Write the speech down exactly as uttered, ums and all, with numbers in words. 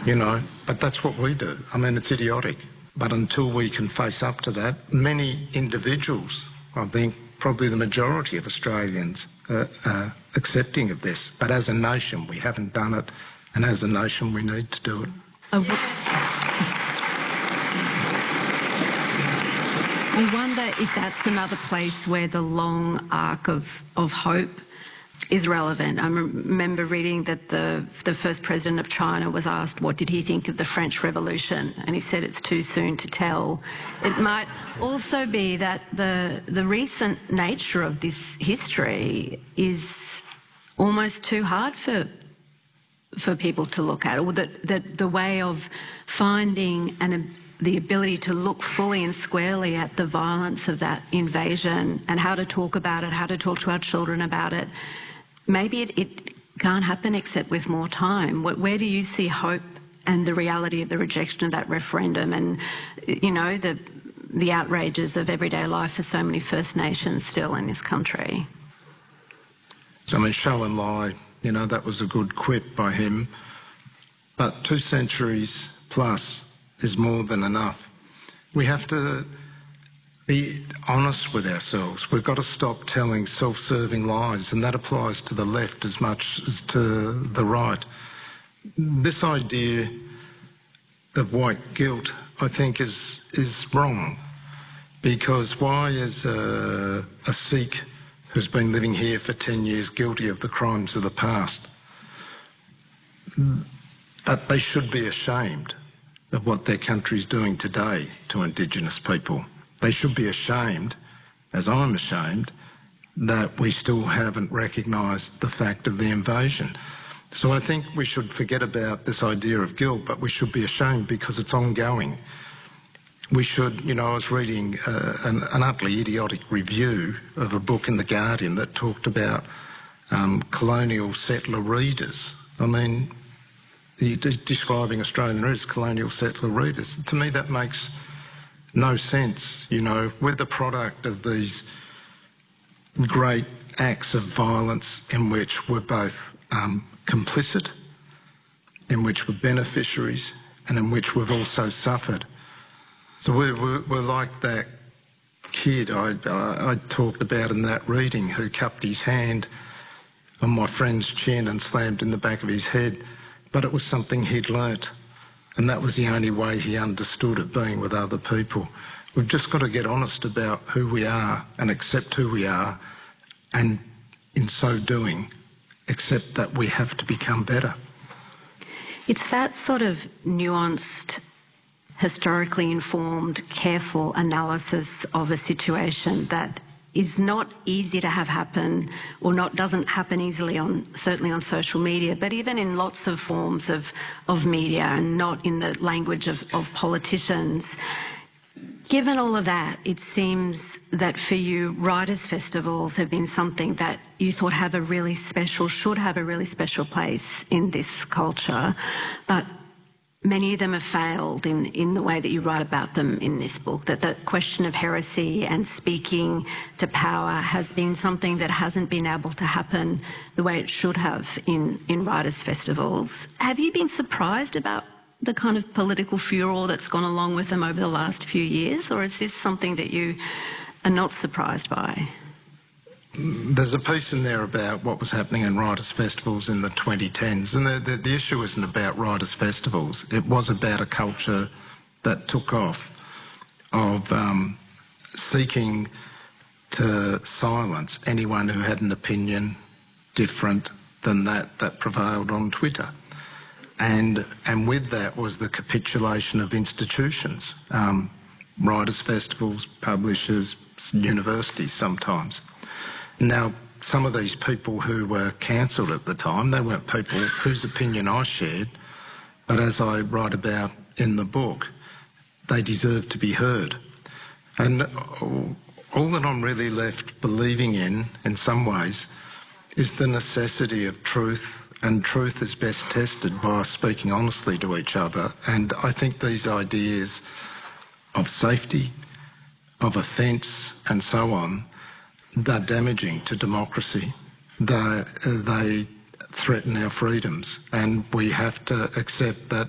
you know, but that's what we do. I mean, it's idiotic. But until we can face up to that, many individuals, I think probably the majority of Australians are, are accepting of this. But as a nation, we haven't done it, and as a nation, we need to do it. I wonder if that's another place where the long arc of, of hope is relevant. I remember reading that the, the first president of China was asked what did he think of the French Revolution, and he said it's too soon to tell. It might also be that the, the recent nature of this history is almost too hard for for people to look at, or that, that the way of finding an, the ability to look fully and squarely at the violence of that invasion and how to talk about it, how to talk to our children about it, maybe it, it can't happen except with more time. Where do you see hope and the reality of the rejection of that referendum and, you know, the, the outrages of everyday life for so many First Nations still in this country? So, I mean, show and lie, you know, that was a good quip by him. But two centuries plus is more than enough. We have to be honest with ourselves. We've got to stop telling self-serving lies, and that applies to the left as much as to the right. This idea of white guilt, I think, is is wrong, because why is a, a Sikh who's been living here for ten years guilty of the crimes of the past? But they should be ashamed of what their country's doing today to Indigenous people. They should be ashamed, as I'm ashamed, that we still haven't recognised the fact of the invasion. So I think we should forget about this idea of guilt, but we should be ashamed because it's ongoing. We should, you know, I was reading uh, an, an utterly idiotic review of a book in The Guardian that talked about um, colonial settler readers. I mean, you're describing Australian readers, colonial settler readers. To me, that makes no sense. You know, we're the product of these great acts of violence in which we're both um, complicit, in which we're beneficiaries, and in which we've also suffered. So we're, we're, we're like that kid I, I, I talked about in that reading who cupped his hand on my friend's chin and slammed in the back of his head, but it was something he'd learnt, and that was the only way he understood it, being with other people. We've just got to get honest about who we are and accept who we are, and in so doing, accept that we have to become better. It's that sort of nuanced, historically informed, careful analysis of a situation that is not easy to have happen, or not doesn't happen easily on certainly on social media, but even in lots of forms of, of media, and not in the language of, of politicians. Given all of that, it seems that for you, writers' festivals have been something that you thought have a really special, should have a really special place in this culture, but many of them have failed in, in the way that you write about them in this book, that the question of heresy and speaking to power has been something that hasn't been able to happen the way it should have in, in writers' festivals. Have you been surprised about the kind of political furor that's gone along with them over the last few years, or is this something that you are not surprised by? There's a piece in there about what was happening in writers' festivals in the twenty tens, and the, the, the issue isn't about writers' festivals. It was about a culture that took off of um, seeking to silence anyone who had an opinion different than that that prevailed on Twitter. And, and with that was the capitulation of institutions, um, writers' festivals, publishers, universities sometimes. Now, some of these people who were cancelled at the time, they weren't people whose opinion I shared, but as I write about in the book, they deserve to be heard. And all that I'm really left believing in, in some ways, is the necessity of truth, and truth is best tested by speaking honestly to each other. And I think these ideas of safety, of offence and so on, they're damaging to democracy. They, they threaten our freedoms, and we have to accept that